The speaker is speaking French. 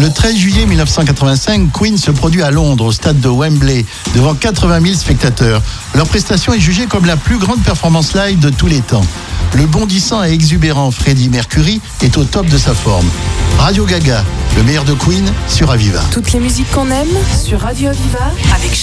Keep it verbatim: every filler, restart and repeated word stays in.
Le treize juillet mille neuf cent quatre-vingt-cinq, Queen se produit à Londres, au stade de Wembley, devant quatre-vingt mille spectateurs. Leur prestation est jugée comme la plus grande performance live de tous les temps. Le bondissant et exubérant Freddie Mercury est au top de sa forme. Radio Gaga, le meilleur de Queen sur Aviva. Toutes les musiques qu'on aime sur Radio Aviva avec